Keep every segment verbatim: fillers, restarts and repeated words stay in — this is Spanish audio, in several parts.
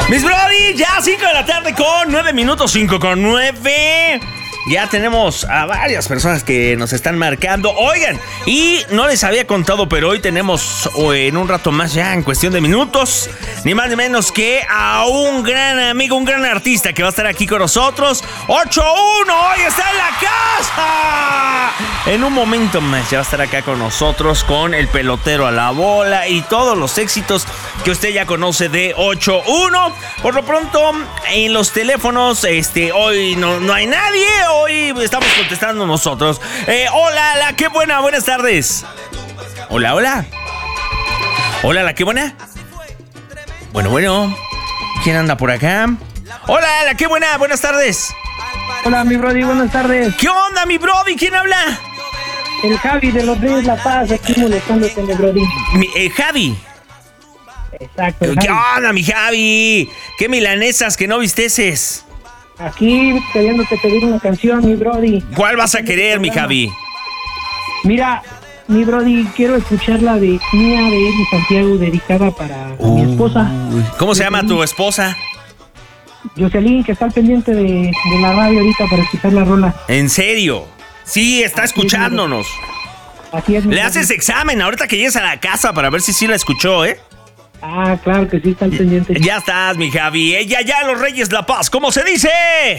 Mis brody, ya cinco de la tarde con nueve minutos, cinco con nueve. Ya tenemos a varias personas que nos están marcando. Oigan, y no les había contado, pero hoy tenemos en un rato más, ya en cuestión de minutos, ni más ni menos que a un gran amigo, un gran artista que va a estar aquí con nosotros. ocho uno, hoy está en la casa. En un momento más ya va a estar acá con nosotros con el pelotero a la bola y todos los éxitos que usted ya conoce de ocho uno. Por lo pronto, en los teléfonos, este, hoy no, no hay nadie. Hoy estamos contestando nosotros. Eh, hola, la qué buena, buenas tardes. Hola, hola. Hola, la qué buena. Bueno, bueno. ¿Quién anda por acá? Hola, la qué buena, buenas tardes. Hola, mi brody, buenas tardes. ¿Qué onda, mi brody? ¿Quién habla? El Javi de los Reyes La Paz, aquí molestándote, mi brody. Mi, eh, Javi. Exacto, el ¿Qué Javi. onda, mi Javi? ¿Qué milanesas que no visteces? Aquí queriéndote pedir una canción, mi brody. ¿Cuál vas a querer, mi Javi? Mira, mi brody, quiero escuchar la de Mía de Eddie Santiago, dedicada para Uh, mi esposa. ¿Cómo se llama tu esposa? Jocelyn, que está al pendiente de, de la radio ahorita para escuchar la rola. ¿En serio? Sí, está escuchándonos. Así es, mi Le brody. haces examen ahorita que llegues a la casa para ver si sí la escuchó, ¿eh? Ah, claro que sí, está al pendiente. Ya estás, mi Javi. Ella ya los Reyes La Paz. ¿Cómo se dice?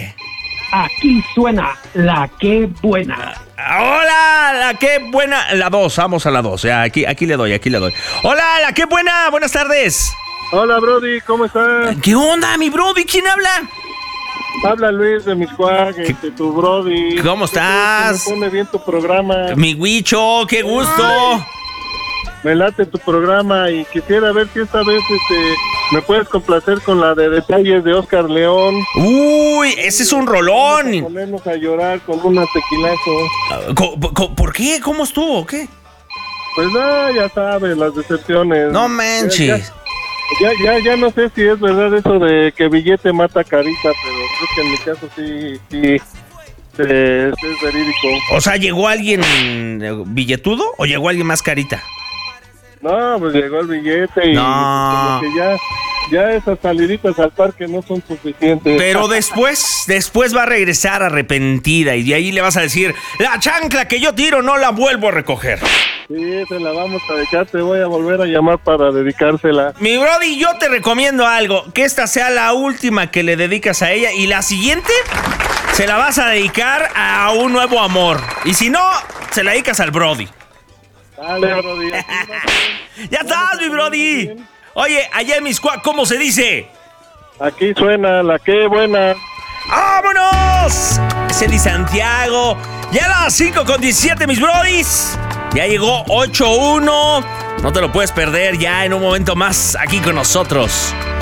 Aquí suena la que buena. Hola, la qué buena. La dos, vamos a la dos. Ya, aquí, aquí le doy, aquí le doy. Hola, la qué buena. Buenas tardes. Hola, Brody, ¿cómo estás? ¿Qué onda, mi brody? ¿Quién habla? Habla Luis de Miscuac, este, tu Brody. ¿Cómo estás? Me pone bien tu programa. Mi Huicho, qué gusto. Me late tu programa y quisiera ver si esta vez este, me puedes complacer con la de Detalles de Oscar León. Uy, ese es un rolón. Ponernos a llorar con un tequilazo. Co- co- ¿Por qué? ¿Cómo estuvo? ¿Qué? Pues no, ya sabes, las decepciones. No manches. Ya, ya, ya, ya no sé si es verdad eso de que billete mata carita, pero creo que en mi caso sí, sí, eh, es verídico. O sea, ¿llegó alguien eh, billetudo o llegó alguien más carita? No, pues llegó el billete y No. como que ya, ya esas saliditas al parque no son suficientes. Pero después, después va a regresar arrepentida y de ahí le vas a decir, la chancla que yo tiro no la vuelvo a recoger. Sí, se la vamos a dejar, te voy a volver a llamar para dedicársela. Mi brody, yo te recomiendo algo, que esta sea la última que le dedicas a ella y la siguiente se la vas a dedicar a un nuevo amor. Y si no, se la dedicas al brody. Dale, Brody. ¡Ya estás, mi brody! Oye, allá en Miscuac, ¿cómo se dice? Aquí suena la que buena. ¡Vámonos! Es Eddie Santiago. Ya a las cinco con diecisiete, mis brodis. Ya llegó ocho uno. No te lo puedes perder ya en un momento más aquí con nosotros.